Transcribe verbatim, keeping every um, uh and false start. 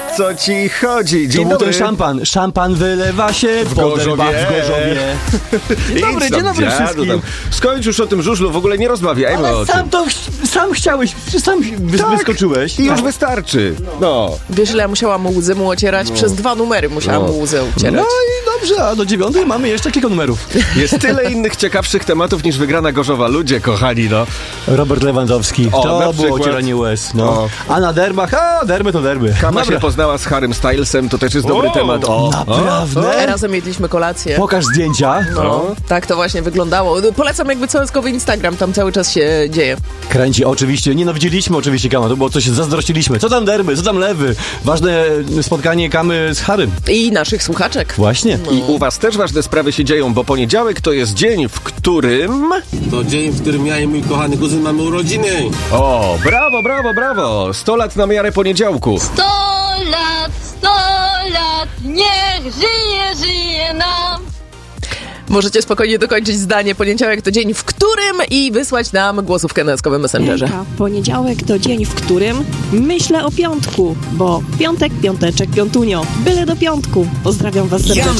co ci chodzi? Dzień to był dobry. ten szampan. Szampan wylewa się w Gorzowie. W Gorzowie. Dzień dobry, Idź dzień tam, dobry dziadu wszystkim. tam. Skończ już o tym żużlu, w ogóle nie rozmawiajmy o Ale tym. sam to, sam chciałeś, sam wy, Tak. wyskoczyłeś. I już wystarczy. No. Wiesz, ile ja musiałam mu łzy mu ocierać? Przez dwa numery musiałam No. mu łzy No ocierać. i dobrze, a do dziewiątej mamy jeszcze kilka numerów. Jest tyle innych ciekawszych tematów niż wygrana Gorzowa. Ludzie, kochani, no. Robert Lewandowski, O, na to było przykład. ocieranie łez. No. O. A na derbach, a derby to derby. Kama Dobra. się poznała z Harrym Stylesem, to też jest dobry O, temat. O, naprawdę? Razem jedliśmy kolację. Pokaż zdjęcia. No, tak to właśnie wyglądało. Polecam jakby całoskowy Instagram, tam cały czas się dzieje. Kręci, oczywiście. Nienawidziliśmy oczywiście Kama, to było coś, zazdrościliśmy. Co tam derby, co tam lewy? Ważne spotkanie Kamy z Harrym. I naszych słuchaczek. Właśnie. I u was też ważne sprawy się dzieją, bo poniedziałek to jest dzień, w którym... To dzień, w którym ja i mój kochany kuzyn mamy urodziny. O, brawo, brawo, brawo! sto lat na miarę poniedziałku. Sto lat, sto lat, niech żyje, żyje nam. Możecie spokojnie dokończyć zdanie. Poniedziałek to dzień, w którym i wysłać nam głosówkę na eskowym Messengerze. Hejka, poniedziałek to dzień, w którym myślę o piątku, bo piątek, piąteczek, piątunio, byle do piątku. Pozdrawiam was serdecznie.